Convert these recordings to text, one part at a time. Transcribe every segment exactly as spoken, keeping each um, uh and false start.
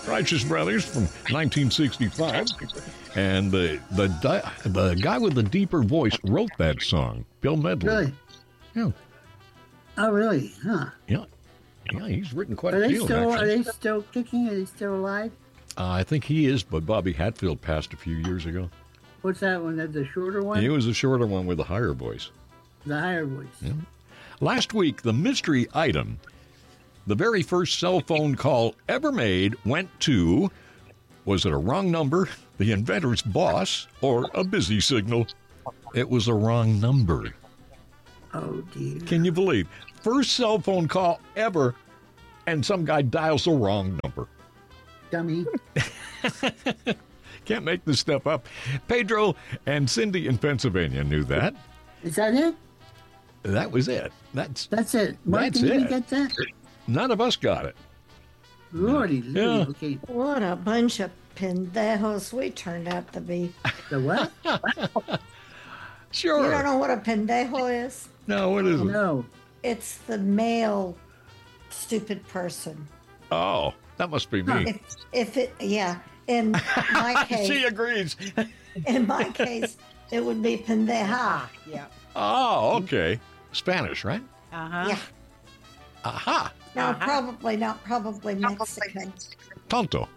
Righteous Brothers from nineteen sixty-five. And the, the, the guy with the deeper voice wrote that song, Bill Medley. Really? Yeah. Oh, really? Huh? Yeah. Yeah, he's written quite Are a they few. still? Are actually. they still kicking? Are they still alive? Uh, I think he is, but Bobby Hatfield passed a few years ago. What's that one? That's the shorter one. He was a shorter one with a higher voice. The higher voice. Yeah. Last week, the mystery item, the very first cell phone call ever made, went to, was it a wrong number, the inventor's boss, or a busy signal? It was a wrong number. Oh, dear. Can you believe? First cell phone call ever, and some guy dials the wrong number. Dummy. Can't make this stuff up. Pedro and Cindy in Pennsylvania knew that. Is that it? That was it. That's That's it. Mark, That's did you it. get that? None of us got it. Lordy, Yeah. Lou. Okay. What a bunch of pendejos we turned out to be. The what? Sure. You don't know what a pendejo is? No, what is it? No. It's the male stupid person. Oh, that must be me. If, if it, yeah, in my She case, agrees. in my case, it would be pendeja. Yeah. Oh, okay. Spanish, right? Uh-huh. Yeah. Aha. No, Uh-huh. probably not. Probably Mexican. Tonto.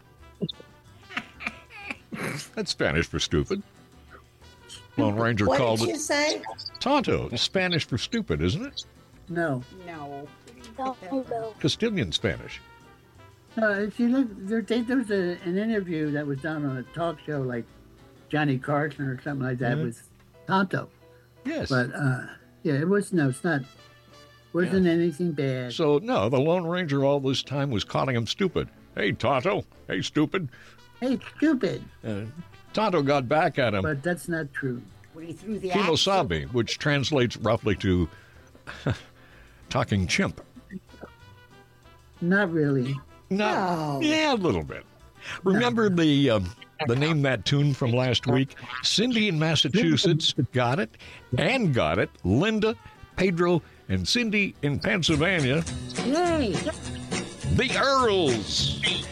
That's Spanish for stupid. Lone Ranger What called did you it say? Tonto. It's Spanish for stupid, isn't it? No. No. Castilian Spanish. No, if you look, there, they, there was a, an interview that was done on a talk show like Johnny Carson or something like that Mhm. with Tonto. Yes. But, uh, yeah, it was, no, it's not, wasn't anything bad. So, no, the Lone Ranger all this time was calling him stupid. Hey, Tonto. Hey, stupid. Hey, stupid. Uh, Tonto got back at him. But that's not true. When he threw the Kilo axe. Sabi, which translates roughly to talking chimp. Not really. No. No. Yeah, a little bit. Remember the um, the Name That Tune from last week? Cindy in Massachusetts got it. Ann got it. Linda, Pedro, and Cindy in Pennsylvania. Yay! The Earls.